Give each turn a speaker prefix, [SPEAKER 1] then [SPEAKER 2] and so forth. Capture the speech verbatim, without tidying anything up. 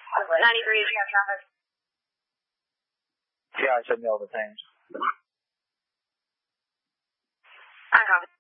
[SPEAKER 1] ninety-three, we got traffic.
[SPEAKER 2] Yeah, I said no to things.
[SPEAKER 1] I copy.